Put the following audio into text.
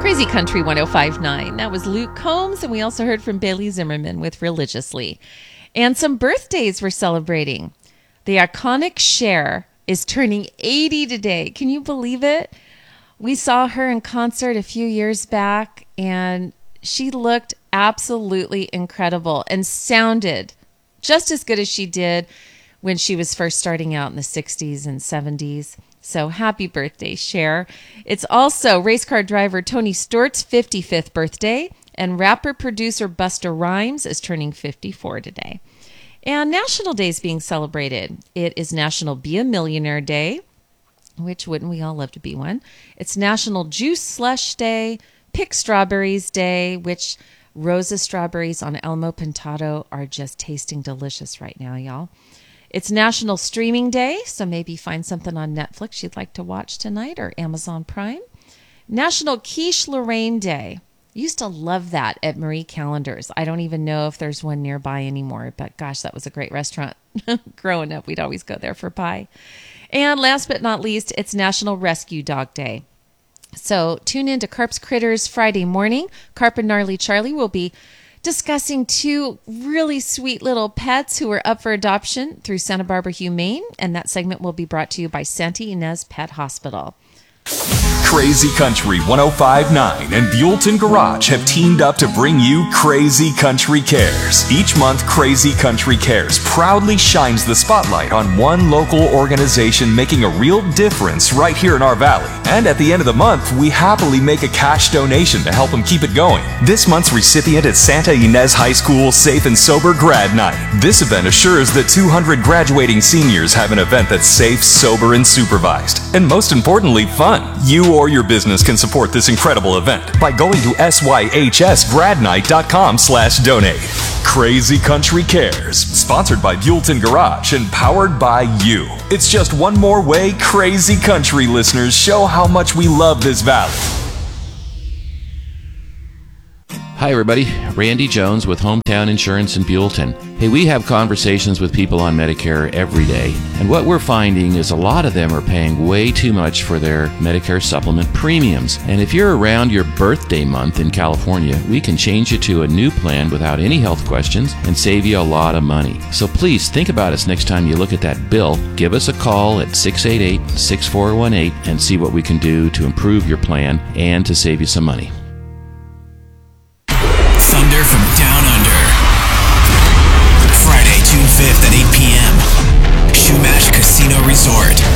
Crazy Country 105.9. That was Luke Combs, and we also heard from Bailey Zimmerman with Religiously. And some birthdays we're celebrating. The iconic Cher is turning 80 today. Can you believe it? We saw her in concert a few years back, and she looked absolutely incredible and sounded just as good as she did when she was first starting out in the 60s and 70s. So happy birthday, Cher. It's also race car driver Tony Stewart's 55th birthday, and rapper-producer Busta Rhymes is turning 54 today. And National Day is being celebrated. It is National Be a Millionaire Day, which wouldn't we all love to be one? It's National Juice Slush Day, Pick Strawberries Day, which Rosa strawberries on Elmo Pintado are just tasting delicious right now, y'all. It's National Streaming Day, so maybe find something on Netflix you'd like to watch tonight or Amazon Prime. National Quiche Lorraine Day. Used to love that at Marie Callender's. I don't even know if there's one nearby anymore, but gosh, that was a great restaurant. Growing up, we'd always go there for pie. And last but not least, it's National Rescue Dog Day. So tune in to Carp's Critters Friday morning. Carp and Gnarly Charlie will be discussing two really sweet little pets who are up for adoption through Santa Barbara Humane, and that segment will be brought to you by Santa Ynez Pet Hospital. Crazy Country 105.9 and Buellton Garage have teamed up to bring you Crazy Country Cares. Each month, Crazy Country Cares proudly shines the spotlight on one local organization making a real difference right here in our valley. And at the end of the month, we happily make a cash donation to help them keep it going. This month's recipient is Santa Ynez High School Safe and Sober Grad Night. This event assures that 200 graduating seniors have an event that's safe, sober, and supervised. And most importantly, fun. You or your business can support this incredible event by going to syhsgradnight.com/donate. Crazy Country Cares, sponsored by Buellton Garage and powered by you. It's just one more way Crazy Country listeners show how much we love this valley. Hi everybody, Randy Jones with Hometown Insurance in Buellton. Hey, we have conversations with people on Medicare every day, and what we're finding is a lot of them are paying way too much for their Medicare supplement premiums. And if you're around your birthday month in California, we can change you to a new plan without any health questions and save you a lot of money. So please think about us next time you look at that bill. Give us a call at 688-6418 and see what we can do to improve your plan and to save you some money. Thunder from Down Under. Friday, June 5th at 8 p.m. Shumash Casino Resort.